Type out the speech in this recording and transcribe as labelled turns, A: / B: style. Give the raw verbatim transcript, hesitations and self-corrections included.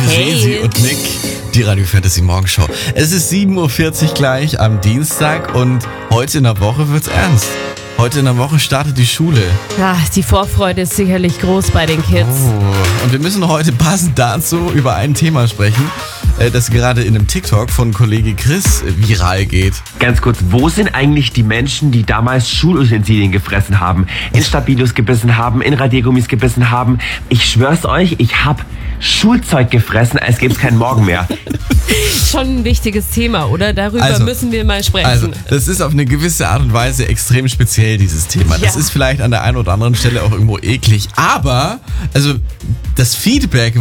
A: Hey.
B: Resi und Nick, die Radio Fantasy Morgenshow. Es ist sieben Uhr vierzig gleich am Dienstag und heute in der Woche wird's ernst. Heute in der Woche startet die Schule.
A: Ja, die Vorfreude ist sicherlich groß bei den Kids.
B: Oh. Und wir müssen heute passend dazu über ein Thema sprechen, das gerade in einem TikTok von Kollege Chris viral geht.
C: Ganz kurz, wo sind eigentlich die Menschen, die damals Schulutensilien gefressen haben, in Stabilos gebissen haben, in Radiergummis gebissen haben? Ich schwör's euch, ich hab Schulzeug gefressen, als gäbe es keinen Morgen mehr.
A: Schon ein wichtiges Thema, oder? Darüber
B: Also,
A: müssen wir mal sprechen.
B: Also, das ist auf eine gewisse Art und Weise extrem speziell, dieses Thema. Das
A: Ja.
B: ist vielleicht an der einen oder anderen Stelle auch irgendwo eklig, aber also das Feedback